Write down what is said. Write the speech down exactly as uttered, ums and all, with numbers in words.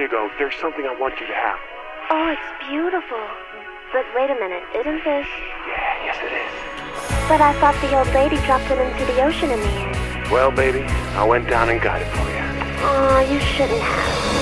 go, there's something I want you to have. Oh, it's beautiful. But wait a minute, isn't this... Yeah, yes it is. But I thought the old lady dropped it into the ocean in the end. Well, baby, I went down and got it for you. Aw, you shouldn't have.